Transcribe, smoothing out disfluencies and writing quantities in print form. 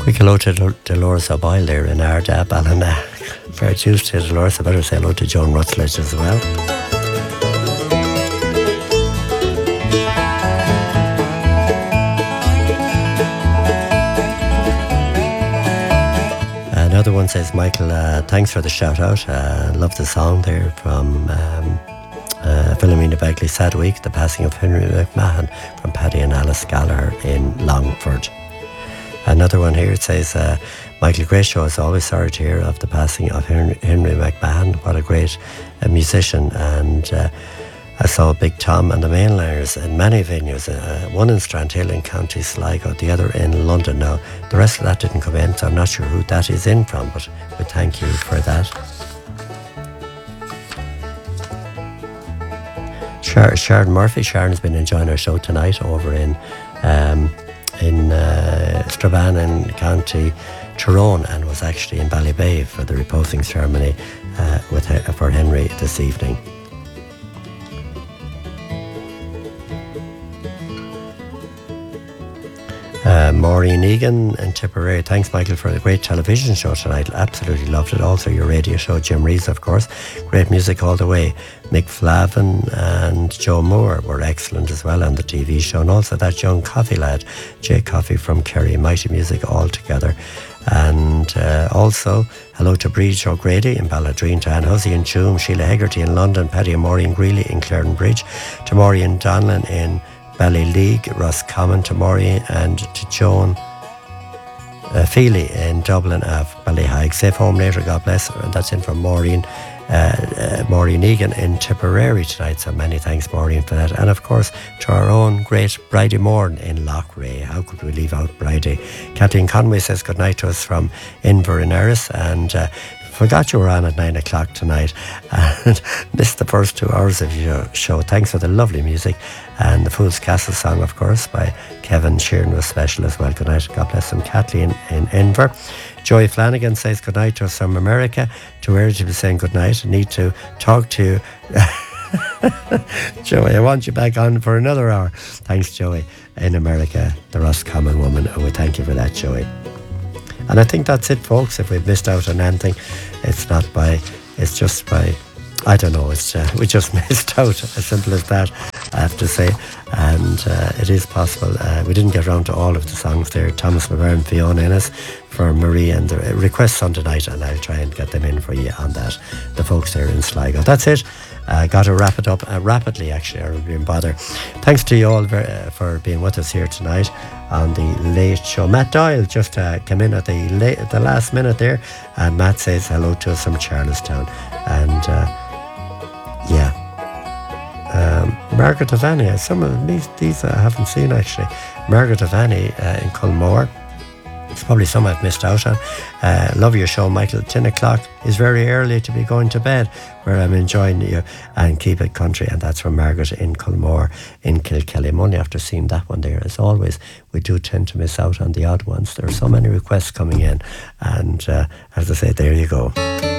Quick hello to Dolores O'Boyle there in Ardab, and fair dues to Dolores. I better say hello to Joan Rutledge as well. Another one says, Michael, thanks for the shout out. Love the song there from Philomena Begley. Sad week, the passing of Henry McMahon, from Paddy and Alice Gallagher in Longford. Another one here, it says, Michael, great show as always. Sorry to hear of the passing of Henry McMahon. What a great musician. And I saw Big Tom and the Mainliners in many venues, one in Strandhill in County Sligo, the other in London. Now, the rest of that didn't come in, so I'm not sure who that is in from, but we thank you for that. Sharon Murphy. Sharon's been enjoying our show tonight over in Strabane in County Tyrone, and was actually in Ballybay for the reposing ceremony for Henry this evening. Maureen Egan in Tipperary. Thanks, Michael, for the great television show tonight. Absolutely loved it. Also your radio show, Jim Rees, of course. Great music all the way. Mick Flavin and Joe Moore were excellent as well on the TV show. And also that young Coffee lad, Jay Coffey from Kerry. Mighty music all together. And also, hello to Bridge O'Grady in Balladreen, to Anne Hussey in Tuam, Sheila Hegarty in London, Paddy and Maureen Greeley in Claren Bridge, to Maureen Donlan in Ballyleague, Roscommon, to Maureen and to Joan Feely in Dublin of Ballyhaig. Safe home later, God bless her. And that's in from Maureen. Maureen Egan in Tipperary tonight, so many thanks, Maureen, for that. And of course to our own great Bridie Moore in Loughrea. How could we leave out Bridie? Kathleen Conway says good night to us from Inver in Erris, and forgot you were on at 9 o'clock tonight and missed the first 2 hours of your show. Thanks for the lovely music, and the Fool's Castle song, of course, by Kevin Sheeran was special as well. Good night. God bless him. Kathleen in Inver. Joey Flanagan says good night to us from America. To where did you be saying good night? I need to talk to you. Joey, I want you back on for another hour. Thanks, Joey, in America, the Roscommon woman. And we thank you for that, Joey. And I think that's it, folks. If we've missed out on anything, it's just by, I don't know, we just missed out, as simple as that, I have to say. And it is possible. We didn't get around to all of the songs there. Thomas McByrne, Fiona Innes for Marie, and the requests on tonight, and I'll try and get them in for you on that. The folks there in Sligo. That's it. Got to wrap it up rapidly, actually. I won't even bother. Thanks to you all for being with us here tonight on the Late Show. Matt Doyle just came in at the last minute there, and Matt says hello to us from Charlestown. And Margaret Devaney, some of these I haven't seen actually. Margaret Devaney in Culmore. It's probably some I've missed out on. Love your show, Michael. 10 o'clock is very early to be going to bed, where I'm enjoying you, and keep it country. And that's from Margaret in Culmore in Kilkelly. I'm only after seeing that one there. As always, we do tend to miss out on the odd ones. There are so many requests coming in, and as I say, there you go.